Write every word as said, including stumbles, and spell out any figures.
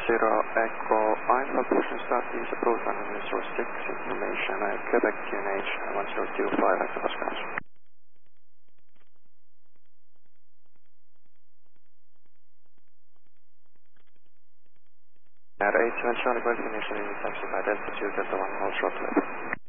Zero Echo Alpha, pushing start is approved on one zero six, information uh, Quebec Q N H one zero two five hectopascals. At eight seven Charlie, Golf Initial, taxi by Delta two, Delta one, hold short left.